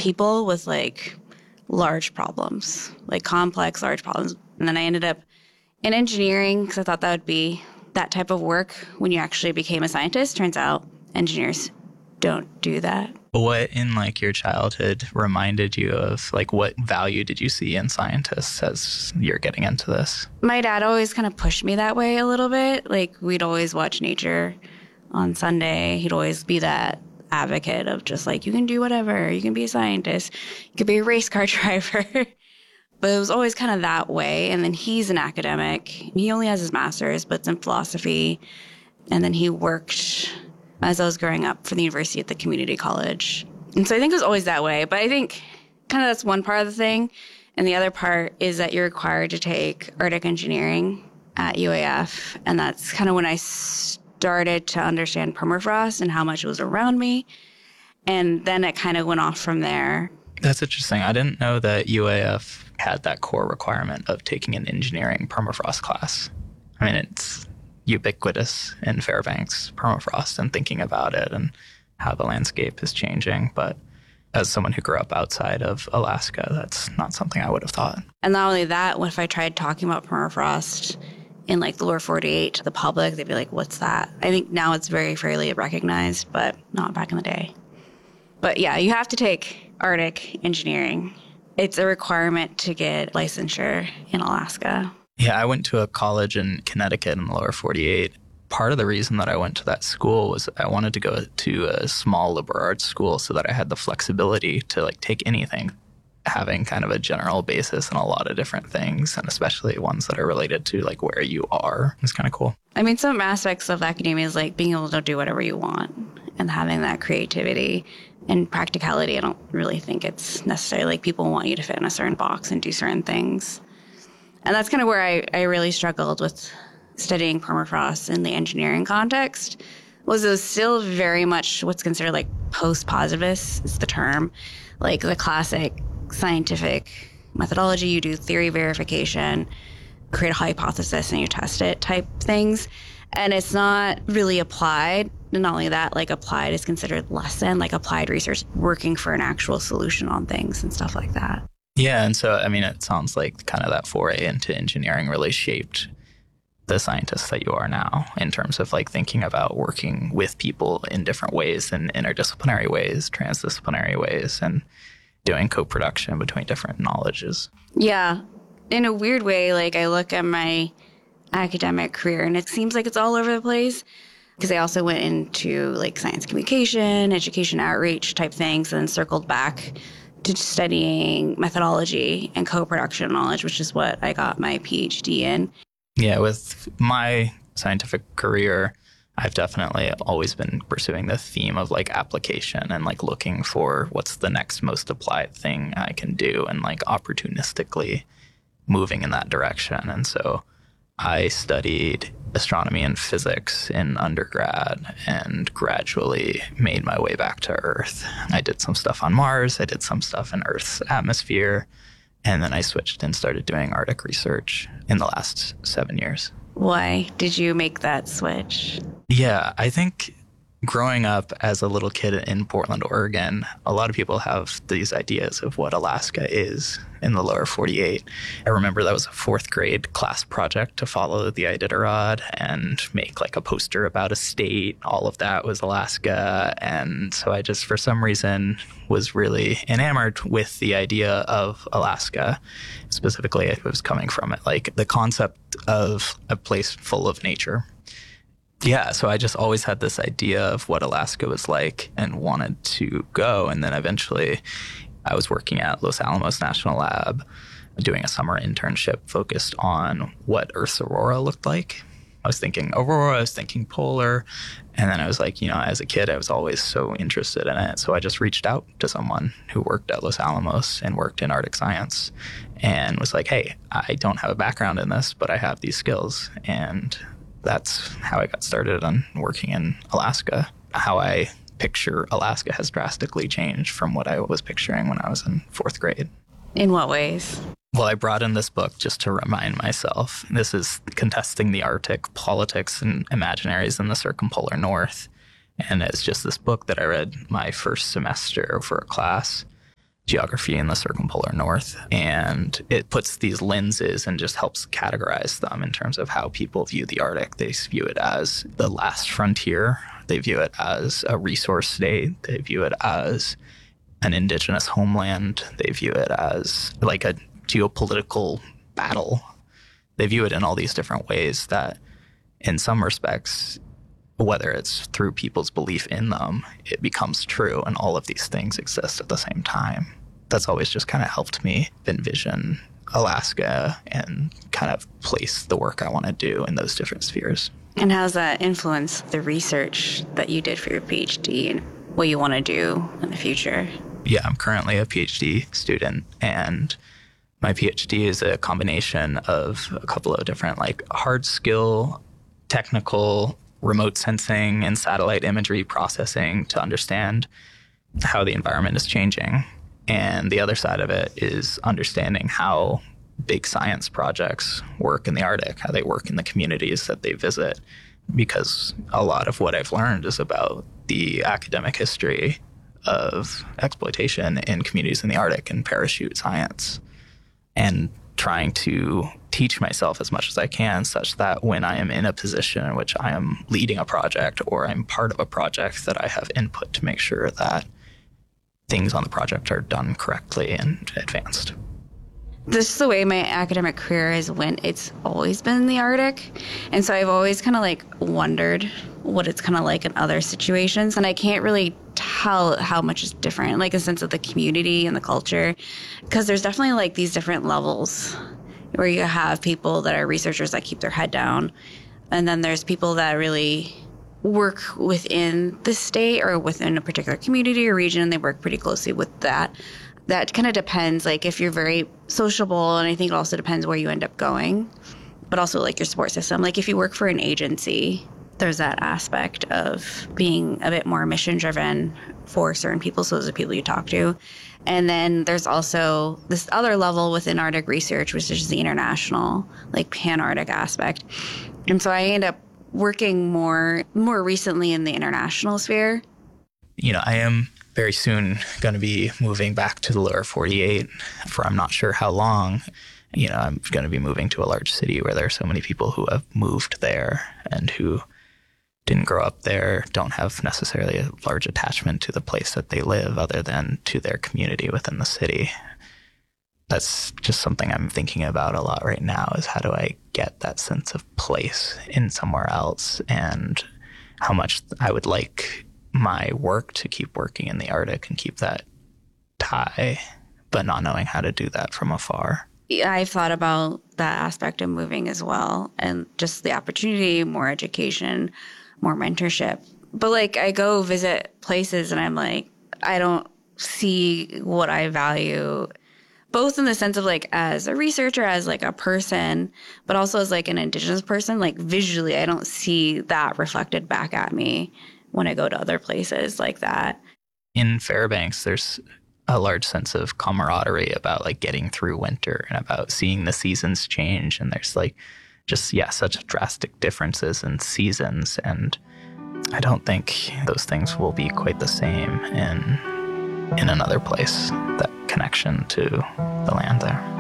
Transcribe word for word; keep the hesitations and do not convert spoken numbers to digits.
people with like large problems, like complex, large problems. And then I ended up in engineering because I thought that would be that type of work when you actually became a scientist. Turns out engineers don't do that. What in like your childhood reminded you of like what value did you see in scientists as you're getting into this? My dad always kind of pushed me that way a little bit. Like we'd always watch Nature on Sunday. He'd always be that advocate of just like, you can do whatever. You can be a scientist. You could be a race car driver. But it was always kind of that way. And then he's an academic. He only has his master's, but it's in philosophy. And then he worked as I was growing up for the university at the community college. And so I think it was always that way. But I think kind of that's one part of the thing. And the other part is that you're required to take Arctic engineering at U A F. And that's kind of when I started to understand permafrost and how much it was around me. And then it kind of went off from there. That's interesting. I didn't know that U A F had that core requirement of taking an engineering permafrost class. I mean, it's ubiquitous in Fairbanks, permafrost, and thinking about it and how the landscape is changing. But as someone who grew up outside of Alaska, that's not something I would have thought. And not only that, if I tried talking about permafrost in like the lower forty-eight to the public, they'd be like, what's that? I think now it's very fairly recognized, but not back in the day. But yeah, you have to take Arctic engineering. It's a requirement to get licensure in Alaska. Yeah, I went to a college in Connecticut in the lower forty-eight. Part of the reason that I went to that school was I wanted to go to a small liberal arts school so that I had the flexibility to like take anything, having kind of a general basis in a lot of different things, and especially ones that are related to like where you are. It's kind of cool. I mean, some aspects of academia is like being able to do whatever you want and having that creativity and practicality. I don't really think it's necessarily like people want you to fit in a certain box and do certain things. And that's kind of where I, I really struggled with studying permafrost in the engineering context, was it was still very much what's considered like post-positivist is the term, like the classic scientific methodology. You do theory verification, create a hypothesis, and you test it type things. And it's not really applied. And not only that, like applied is considered less than like applied research, working for an actual solution on things and stuff like that. Yeah. And so, I mean, it sounds like kind of that foray into engineering really shaped the scientist that you are now in terms of like thinking about working with people in different ways, and interdisciplinary ways, transdisciplinary ways, and doing co-production between different knowledges. Yeah. In a weird way, like I look at my academic career and it seems like it's all over the place, because I also went into like science communication, education outreach type things, and then circled back to studying methodology and co-production knowledge, which is what I got my PhD in. Yeah, with my scientific career, I've definitely always been pursuing the theme of like application and like looking for what's the next most applied thing I can do, and like opportunistically moving in that direction. And so I studied astronomy and physics in undergrad and gradually made my way back to Earth. I did some stuff on Mars. I did some stuff in Earth's atmosphere. And then I switched and started doing Arctic research in the last seven years. Why did you make that switch? Yeah, I think growing up as a little kid in Portland, Oregon, a lot of people have these ideas of what Alaska is in the lower forty-eight. I remember that was a fourth grade class project to follow the Iditarod and make like a poster about a state. All of that was Alaska. And so I just, for some reason, was really enamored with the idea of Alaska. Specifically, it was coming from it, like the concept of a place full of nature. Yeah, so I just always had this idea of what Alaska was like and wanted to go. And then eventually I was working at Los Alamos National Lab doing a summer internship focused on what Earth's aurora looked like. I was thinking aurora, I was thinking polar. And then I was like, you know, as a kid, I was always so interested in it. So I just reached out to someone who worked at Los Alamos and worked in Arctic science and was like, hey, I don't have a background in this, but I have these skills. And that's how I got started on working in Alaska. How I picture Alaska has drastically changed from what I was picturing when I was in fourth grade. In what ways? Well, I brought in this book just to remind myself. This is Contesting the Arctic, Politics and Imaginaries in the Circumpolar North. And it's just this book that I read my first semester for a class geography in the circumpolar north. And it puts these lenses and just helps categorize them in terms of how people view the Arctic. They view it as the last frontier. They view it as a resource state. They view it as an indigenous homeland. They view it as like a geopolitical battle. They view it in all these different ways that in some respects, whether it's through people's belief in them, it becomes true, and all of these things exist at the same time. That's always just kind of helped me envision Alaska and kind of place the work I want to do in those different spheres. And how's that influenced the research that you did for your PhD and what you want to do in the future? Yeah, I'm currently a PhD student, and my PhD is a combination of a couple of different like hard skill, technical, remote sensing and satellite imagery processing to understand how the environment is changing. And the other side of it is understanding how big science projects work in the Arctic, how they work in the communities that they visit. Because a lot of what I've learned is about the academic history of exploitation in communities in the Arctic and parachute science. And trying to teach myself as much as I can such that when I am in a position in which I am leading a project or I'm part of a project, that I have input to make sure that things on the project are done correctly and advanced. This is the way my academic career has went. It's always been in the Arctic. And so I've always kind of like wondered what it's kind of like in other situations. And I can't really tell how much is different, like a sense of the community and the culture, because there's definitely like these different levels where you have people that are researchers that keep their head down. And then there's people that really work within the state or within a particular community or region, and they work pretty closely with that. That kind of depends, like if you're very sociable, and I think it also depends where you end up going, but also like your support system. Like if you work for an agency, there's that aspect of being a bit more mission driven for certain people. So those are people you talk to. And then there's also this other level within Arctic research, which is the international, like pan-Arctic aspect. And so I end up working more, more recently in the international sphere. You know, I am very soon going to be moving back to the lower forty-eight for I'm not sure how long. You know, I'm going to be moving to a large city where there are so many people who have moved there and who didn't grow up there, don't have necessarily a large attachment to the place that they live other than to their community within the city. That's just something I'm thinking about a lot right now, is how do I get that sense of place in somewhere else, and how much I would like my work to keep working in the Arctic and keep that tie, but not knowing how to do that from afar. I've thought about that aspect of moving as well, and just the opportunity, more education, more mentorship. But like I go visit places and I'm like, I don't see what I value, both in the sense of like as a researcher, as like a person, but also as like an Indigenous person. Like visually, I don't see that reflected back at me when I go to other places like that. In Fairbanks, there's a large sense of camaraderie about like getting through winter and about seeing the seasons change. And there's like just, yeah, such drastic differences in seasons. And I don't think those things will be quite the same in in another place, that connection to the land there.